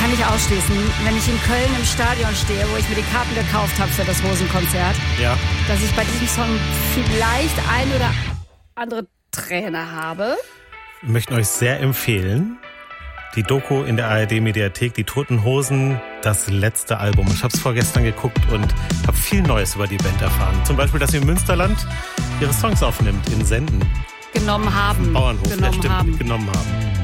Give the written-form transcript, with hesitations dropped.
kann nicht ausschließen, wenn ich in Köln im Stadion stehe, wo ich mir die Karten gekauft habe für das Rosenkonzert, dass ich bei diesem Song vielleicht ein oder andere Träne habe. Wir möchten euch sehr empfehlen, die Doku in der ARD-Mediathek, die Toten Hosen, das letzte Album. Ich habe es vorgestern geguckt und habe viel Neues über die Band erfahren. Zum Beispiel, dass sie im Münsterland ihre Songs aufnimmt, in Senden. Genommen haben. Bauernhof, genommen haben. Genommen haben.